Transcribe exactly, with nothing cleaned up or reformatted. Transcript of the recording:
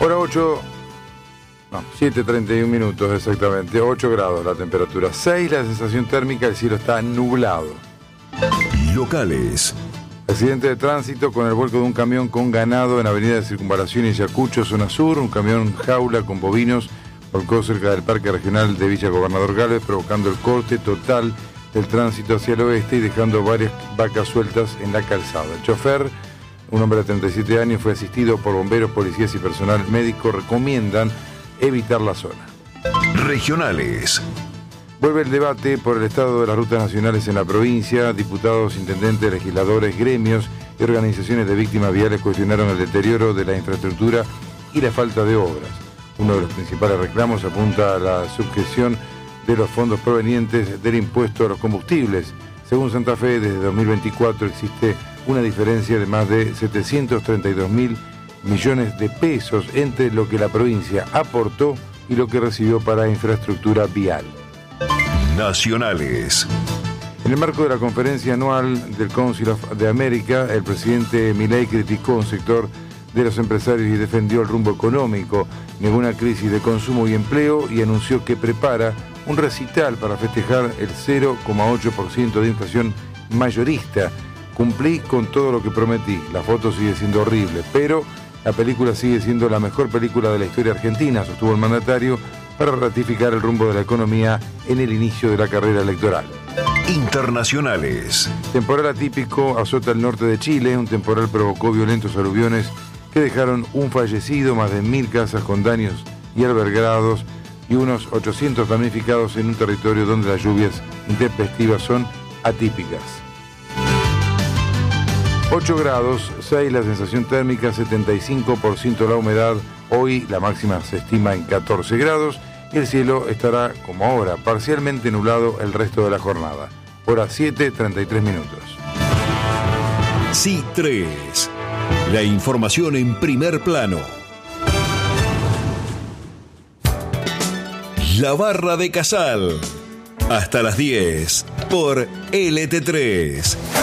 Hora ocho, no, siete treinta y un minutos exactamente, ocho grados la temperatura, seis la sensación térmica, el cielo está nublado. Locales. Accidente de tránsito con el vuelco de un camión con ganado en Avenida de Circunvalación y Yacucho, zona sur. Un camión jaula con bovinos volcó cerca del Parque Regional de Villa Gobernador Gálvez, provocando el corte total del tránsito hacia el oeste y dejando varias vacas sueltas en la calzada. El chofer, un hombre de treinta y siete años, fue asistido por bomberos, policías y personal médico. Recomiendan evitar la zona. Regionales. Vuelve el debate por el estado de las rutas nacionales en la provincia. Diputados, intendentes, legisladores, gremios y organizaciones de víctimas viales cuestionaron el deterioro de la infraestructura y la falta de obras. Uno de los principales reclamos apunta a la subgestión de los fondos provenientes del impuesto a los combustibles. Según Santa Fe, desde dos mil veinticuatro existe una diferencia de más de setecientos treinta y dos mil millones de pesos entre lo que la provincia aportó y lo que recibió para infraestructura vial. Nacionales. En el marco de la conferencia anual del Council of the America, el presidente Milei criticó un sector de los empresarios y defendió el rumbo económico, negó una crisis de consumo y empleo y anunció que prepara un recital para festejar el cero coma ocho por ciento de inflación mayorista. Cumplí con todo lo que prometí, la foto sigue siendo horrible, pero la película sigue siendo la mejor película de la historia argentina, sostuvo el mandatario, para ratificar el rumbo de la economía en el inicio de la carrera electoral. Internacionales. Temporal atípico azota el norte de Chile. Un temporal provocó violentos aluviones que dejaron un fallecido, más de mil casas con daños y albergados y unos ochocientos damnificados en un territorio donde las lluvias intempestivas son atípicas. ocho grados, seis la sensación térmica, setenta y cinco por ciento la humedad. Hoy la máxima se estima en catorce grados y el cielo estará, como ahora, parcialmente nublado el resto de la jornada. Hora siete, treinta y tres minutos. C tres. La información en primer plano. La Barra de Casal. Hasta las diez por L T tres.